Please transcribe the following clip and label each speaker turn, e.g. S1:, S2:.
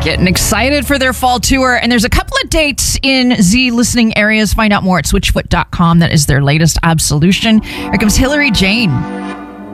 S1: Getting excited for their fall tour. And there's a couple of dates in Z listening areas. Find out more at switchfoot.com. That is their latest absolution. Here comes Hillary Jane.